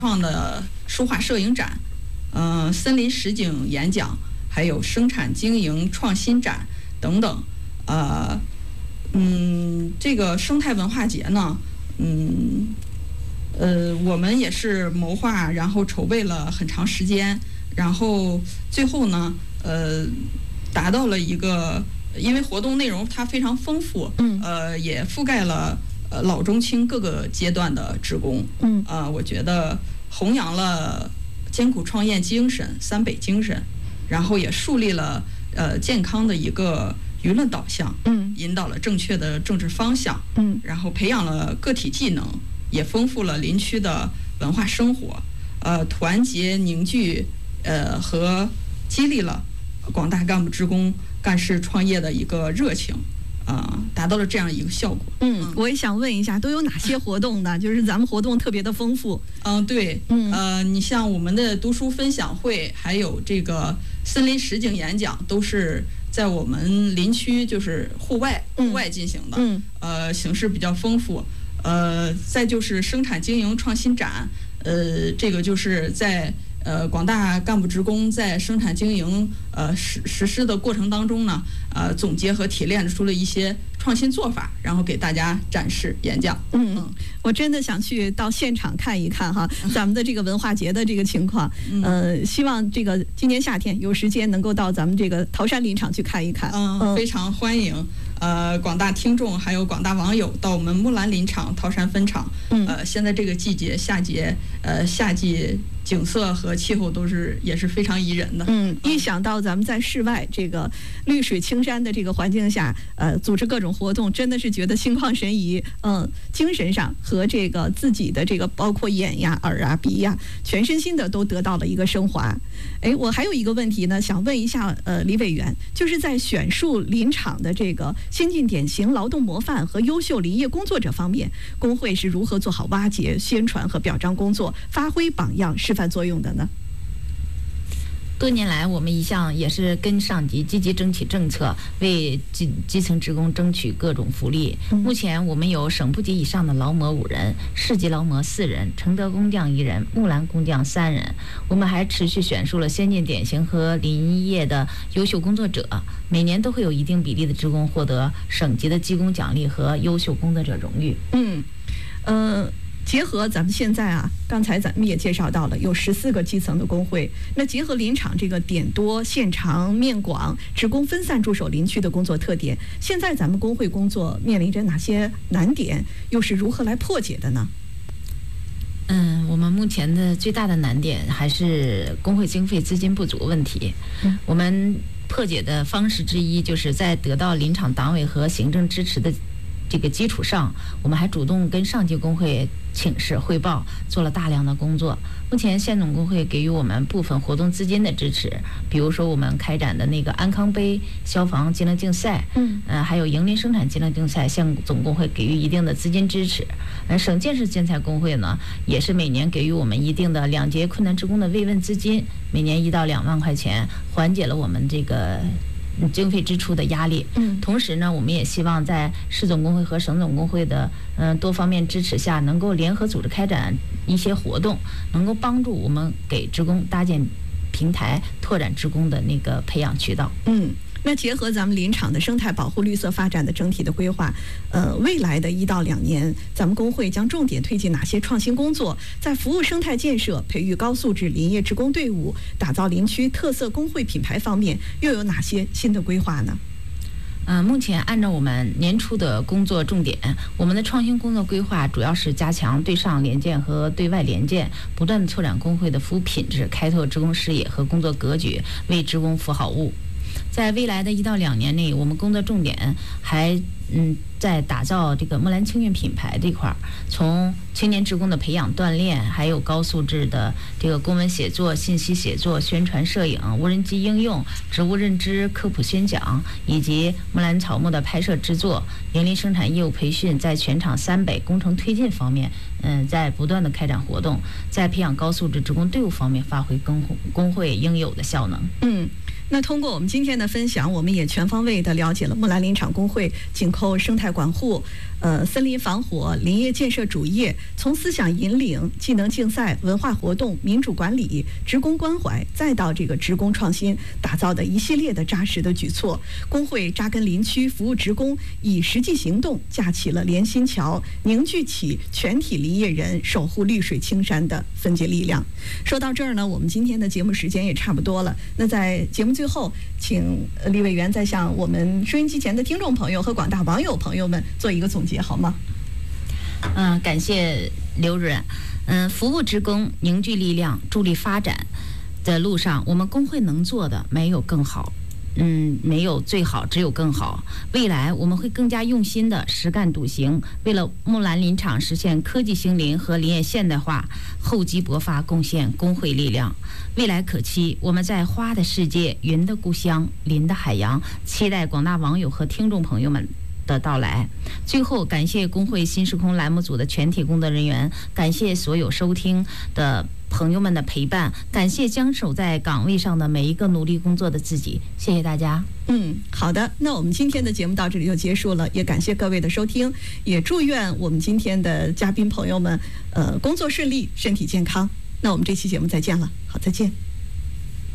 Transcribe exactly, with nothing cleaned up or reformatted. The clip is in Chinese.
创的书画摄影展，嗯、呃，森林实景演讲，还有生产经营创新展等等。呃，嗯，这个生态文化节呢，嗯，呃，我们也是谋划，然后筹备了很长时间，然后最后呢，呃，达到了一个，因为活动内容它非常丰富， 嗯， 呃，也覆盖了呃老中青各个阶段的职工， 嗯， 呃，我觉得弘扬了艰苦创业精神、三北精神，然后也树立了呃健康的一个舆论导向， 嗯， 引导了正确的政治方向， 嗯， 然后培养了个体技能，也丰富了林区的文化生活，呃，团结凝聚，呃，和激励了广大干部职工干事创业的一个热情。啊、呃，达到了这样一个效果。 嗯，我也想问一下，都有哪些活动呢？就是咱们活动特别的丰富。 嗯，对， 嗯， 呃，你像我们的读书分享会，还有这个森林实景演讲，都是在我们林区就是户外户外进行的。 嗯， 呃，形式比较丰富。呃，再就是生产经营创新展，呃，这个就是在。呃，广大干部职工在生产经营呃实实施的过程当中呢，呃，总结和提炼出了一些创新做法，然后给大家展示演讲。 嗯，嗯我真的想去到现场看一看哈，咱们的这个文化节的这个情况。嗯、呃，希望这个今年夏天有时间能够到咱们这个桃山林场去看一看。 嗯，嗯非常欢迎。呃，广大听众还有广大网友到我们木兰林场桃山分场。嗯，呃，现在这个季节夏节，呃，夏季景色和气候都是也是非常宜人的。 嗯，一想到咱们在室外这个绿水青山的这个环境下，呃，组织各种活动，真的是觉得心旷神怡。嗯，精神上和这个自己的这个包括眼呀、耳啊、鼻呀，全身心的都得到了一个升华。哎，我还有一个问题呢，想问一下，呃，李委员，就是在选树林场的这个先进典型、劳动模范和优秀林业工作者方面，工会是如何做好挖掘、宣传和表彰工作，发挥榜样、示范作用的呢？ 多年来，我们一向也是跟上级积极争取政策，为基基层职工争取各种福利。目前我们有省部级以上的劳模五人，市级劳模四人，承德工匠一人，木兰工匠三人。我们还持续选出了先进典型和林业的优秀工作者，每年都会有一定比例的职工获得省级的技工奖励和优秀工作者荣誉。 嗯，呃。结合咱们现在啊，刚才咱们也介绍到了有十四个基层的工会，那结合林场这个点多、线长、面广、职工分散驻守林区的工作特点，现在咱们工会工作面临着哪些难点，又是如何来破解的呢？ 嗯，我们目前的最大的难点还是工会经费资金不足问题。嗯，我们破解的方式之一，就是在得到林场党委和行政支持的这个基础上，我们还主动跟上级工会请示汇报，做了大量的工作。目前县总工会给予我们部分活动资金的支持，比如说我们开展的那个安康杯消防技能竞赛，嗯，呃，还有营林生产技能竞赛，县总工会给予一定的资金支持。呃，省建设建材工会呢，也是每年给予我们一定的两节困难职工的慰问资金，每年一到两万块钱，缓解了我们这个经费支出的压力。嗯，同时呢，我们也希望在市总工会和省总工会的嗯、呃、多方面支持下，能够联合组织开展一些活动，能够帮助我们给职工搭建平台，拓展职工的那个培养渠道。 嗯。那结合咱们林场的生态保护、绿色发展的整体的规划，呃，未来的一到两年，咱们工会将重点推进哪些创新工作？在服务生态建设、培育高素质林业职工队伍、打造林区特色工会品牌方面，又有哪些新的规划呢？ 呃，目前按照我们年初的工作重点，我们的创新工作规划主要是加强对上联建和对外联建，不断的拓展工会的服务品质，开拓职工视野和工作格局，为职工服好务。在未来的一到两年内，我们工作重点还嗯在打造这个木兰青运品牌这块儿，从青年职工的培养锻炼，还有高素质的这个公文写作、信息写作、宣传摄影、无人机应用、植物认知科普宣讲，以及木兰草木的拍摄制作、园林生产业务培训，在全场三北工程推进方面，嗯，在不断的开展活动，在培养高素质职工队伍方面发挥工工会应有的效能。 嗯。那通过我们今天的分享，我们也全方位的了解了木兰林场工会近况。 后生态管护、呃森林防火、林业建设主业，从思想引领、技能竞赛、文化活动、民主管理、职工关怀，再到这个职工创新，打造的一系列的扎实的举措。工会扎根林区，服务职工，以实际行动架起了连心桥，凝聚起全体林业人守护绿水青山的分界力量。说到这儿呢，我们今天的节目时间也差不多了。那在节目最后，请李委员再向我们收音机前的听众朋友和广大网友朋友们做一个总结，好吗？ 嗯，感谢刘主任。嗯，服务职工，凝聚力量，助力发展的路上，我们工会能做的没有更好。嗯，没有最好，只有更好。未来我们会更加用心的实干笃行，为了木兰林场实现科技兴林和林业现代化厚积薄发贡献工会力量。未来可期，我们在花的世界、云的故乡、林的海洋，期待广大网友和听众朋友们的到来。最后，感谢工会新时空栏目组的全体工作人员，感谢所有收听的朋友们的陪伴，感谢将守在岗位上的每一个努力工作的自己，谢谢大家。 嗯，好的，那我们今天的节目到这里就结束了，也感谢各位的收听，也祝愿我们今天的嘉宾朋友们，呃，工作顺利，身体健康。那我们这期节目再见了，好，再见。